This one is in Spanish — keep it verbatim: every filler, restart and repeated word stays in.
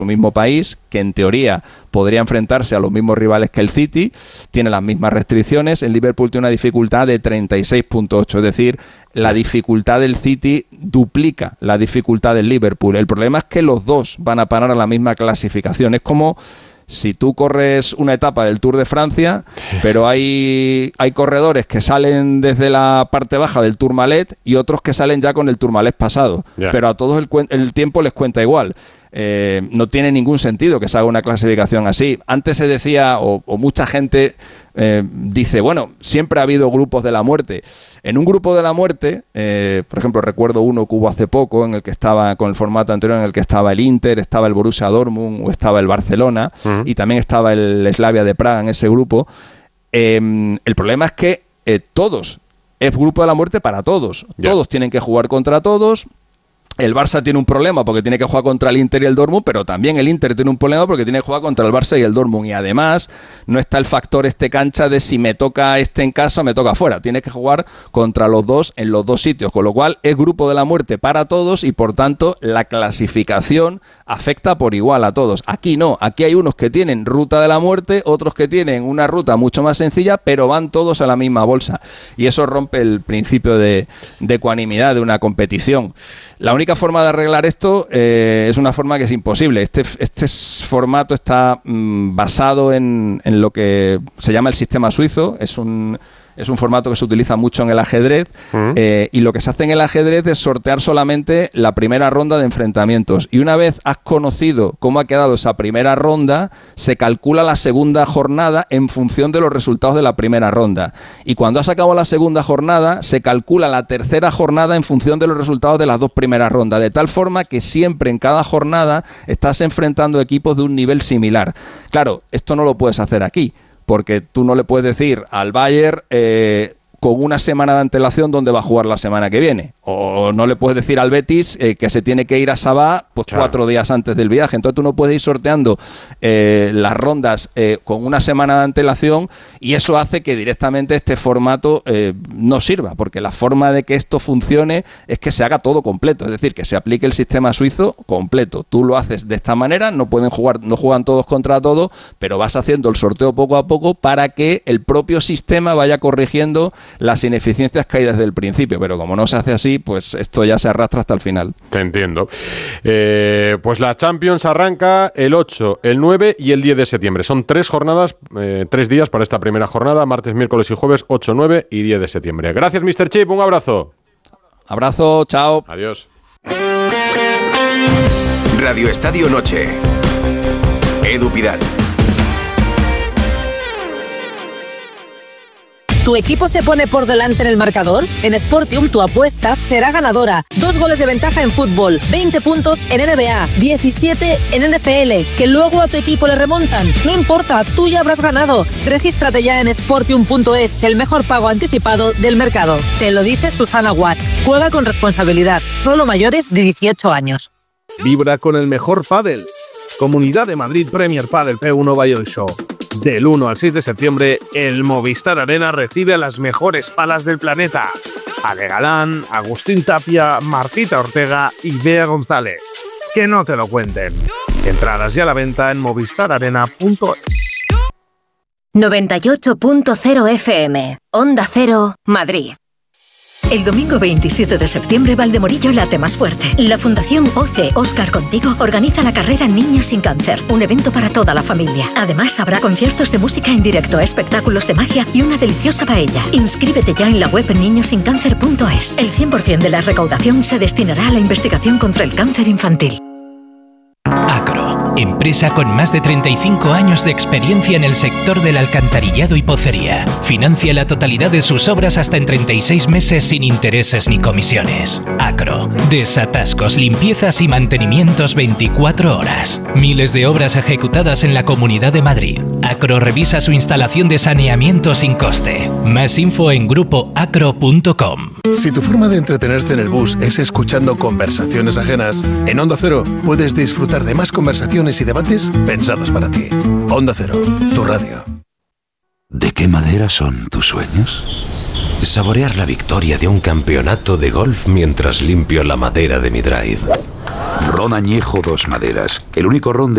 mismo país, que en teoría podría enfrentarse a los mismos rivales que el City, tiene las mismas restricciones. El Liverpool tiene una dificultad de treinta y seis punto ocho, es decir, la dificultad del City duplica la dificultad del Liverpool. El problema es que los dos van a parar a la misma clasificación. Es como si tú corres una etapa del Tour de Francia, pero hay, hay corredores que salen desde la parte baja del Tourmalet y otros que salen ya con el Tourmalet pasado, yeah. pero a todos el, el tiempo les cuenta igual. Eh, no tiene ningún sentido que se haga una clasificación así. Antes se decía, o, o mucha gente eh, dice, bueno, siempre ha habido grupos de la muerte. En un grupo de la muerte, eh, por ejemplo, recuerdo uno que hubo hace poco, en el que estaba, con el formato anterior, en el que estaba el Inter, estaba el Borussia Dortmund, o estaba el Barcelona, uh-huh. y también estaba el Slavia de Praga en ese grupo. Eh, el problema es que eh, todos, es grupo de la muerte para todos. Yeah. Todos tienen que jugar contra todos. El Barça tiene un problema porque tiene que jugar contra el Inter y el Dortmund, pero también el Inter tiene un problema porque tiene que jugar contra el Barça y el Dortmund. Y además no está el factor este cancha de si me toca este en casa o me toca afuera. Tiene que jugar contra los dos en los dos sitios, con lo cual es grupo de la muerte para todos y por tanto la clasificación afecta por igual a todos. Aquí no, aquí hay unos que tienen ruta de la muerte, otros que tienen una ruta mucho más sencilla, pero van todos a la misma bolsa. Y eso rompe el principio de, de ecuanimidad de una competición. La única forma de arreglar esto eh, es una forma que es imposible. Este, este formato está mmm, basado en, en lo que se llama el sistema suizo. Es un, es un formato que se utiliza mucho en el ajedrez uh-huh. eh, y lo que se hace en el ajedrez es sortear solamente la primera ronda de enfrentamientos. Y una vez has conocido cómo ha quedado esa primera ronda, se calcula la segunda jornada en función de los resultados de la primera ronda. Y cuando has acabado la segunda jornada, se calcula la tercera jornada en función de los resultados de las dos primeras rondas. De tal forma que siempre en cada jornada estás enfrentando equipos de un nivel similar. Claro, esto no lo puedes hacer aquí, porque tú no le puedes decir al Bayern eh, con una semana de antelación dónde va a jugar la semana que viene. O no le puedes decir al Betis eh, que se tiene que ir a Sabah pues claro. cuatro días antes del viaje. Entonces tú no puedes ir sorteando eh, las rondas eh, con una semana de antelación y eso hace que directamente este formato eh, no sirva, porque la forma de que esto funcione es que se haga todo completo, es decir, que se aplique el sistema suizo completo. Tú lo haces de esta manera, no pueden jugar, no juegan todos contra todos, pero vas haciendo el sorteo poco a poco para que el propio sistema vaya corrigiendo las ineficiencias que hay desde el principio, pero como no se hace así, pues esto ya se arrastra hasta el final. Te entiendo. Eh, pues la Champions arranca el ocho, el nueve y el diez de septiembre. Son tres jornadas, eh, tres días para esta primera jornada, martes, miércoles y jueves, ocho, nueve y diez de septiembre. Gracias, mister Chip, un abrazo. Abrazo, chao. Adiós. Radio Estadio Noche. Edu Pidal. ¿Tu equipo se pone por delante en el marcador? En Sportium tu apuesta será ganadora. Dos goles de ventaja en fútbol, veinte puntos en N B A, diecisiete en N F L, que luego a tu equipo le remontan. No importa, tú ya habrás ganado. Regístrate ya en sportium punto es, el mejor pago anticipado del mercado. Te lo dice Susana Guas. Juega con responsabilidad, solo mayores de dieciocho años. Vibra con el mejor pádel. Comunidad de Madrid Premier Padel P uno Bayern Show. Del uno al seis de septiembre, el Movistar Arena recibe a las mejores palas del planeta. Ale Galán, Agustín Tapia, Martita Ortega y Bea González. Que no te lo cuenten. Entradas ya a la venta en movistar arena punto es. noventa y ocho punto cero F M. Onda Cero, Madrid. El domingo veintisiete de septiembre, Valdemorillo late más fuerte. La Fundación O C Óscar Contigo organiza la carrera Niños sin Cáncer, un evento para toda la familia. Además, habrá conciertos de música en directo, espectáculos de magia y una deliciosa paella. Inscríbete ya en la web niños sin cáncer punto es. El cien por ciento de la recaudación se destinará a la investigación contra el cáncer infantil. Acro, empresa con más de treinta y cinco años de experiencia en el sector del alcantarillado y pocería. Financia la totalidad de sus obras hasta en treinta y seis meses sin intereses ni comisiones. Acro, desatascos, limpiezas y mantenimientos veinticuatro horas. Miles de obras ejecutadas en la Comunidad de Madrid. Acro revisa su instalación de saneamiento sin coste. Más info en grupo acro punto com. Si tu forma de entretenerte en el bus es escuchando conversaciones ajenas, en Onda Cero puedes disfrutar de más conversaciones y debates pensados para ti. Onda Cero, tu radio. ¿De qué madera son tus sueños? Saborear la victoria de un campeonato de golf mientras limpio la madera de mi drive. Ron Añejo Dos Maderas, el único ron de